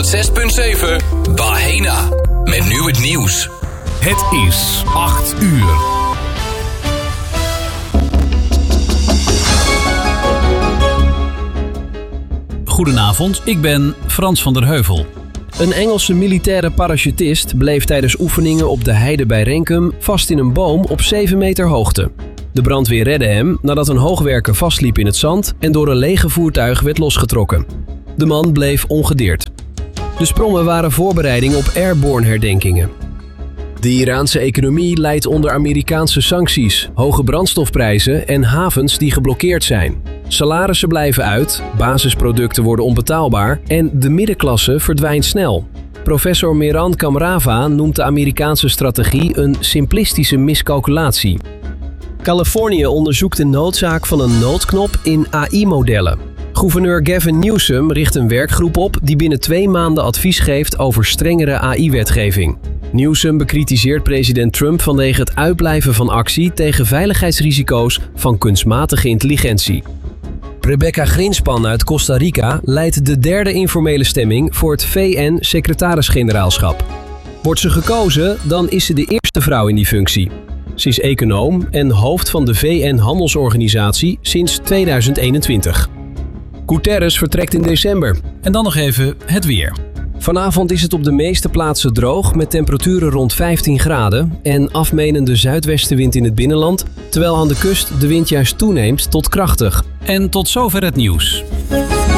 106.7 Bahena. Met nu het nieuws. Het is 8 uur. Goedenavond, ik ben Frans van der Heuvel. Een Engelse militaire parachutist bleef tijdens oefeningen op de heide bij Renkum vast in een boom op 7 meter hoogte. De brandweer redde hem nadat een hoogwerker vastliep in het zand en door een lege voertuig werd losgetrokken. De man bleef ongedeerd. De sprongen waren voorbereiding op airborne herdenkingen. De Iraanse economie lijdt onder Amerikaanse sancties, hoge brandstofprijzen en havens die geblokkeerd zijn. Salarissen blijven uit, basisproducten worden onbetaalbaar en de middenklasse verdwijnt snel. Professor Mehran Kamrava noemt de Amerikaanse strategie een simplistische miscalculatie. Californië onderzoekt de noodzaak van een noodknop in AI-modellen. Gouverneur Gavin Newsom richt een werkgroep op die binnen 2 maanden advies geeft over strengere AI-wetgeving. Newsom bekritiseert president Trump vanwege het uitblijven van actie tegen veiligheidsrisico's van kunstmatige intelligentie. Rebecca Grinspan uit Costa Rica leidt de 3e informele stemming voor het VN-secretaris-generaalschap. Wordt ze gekozen, dan is ze de eerste vrouw in die functie. Ze is econoom en hoofd van de VN-handelsorganisatie sinds 2021. Guterres vertrekt in december. En dan nog even het weer. Vanavond is het op de meeste plaatsen droog met temperaturen rond 15 graden en afmenende zuidwestenwind in het binnenland, terwijl aan de kust de wind juist toeneemt tot krachtig. En tot zover het nieuws.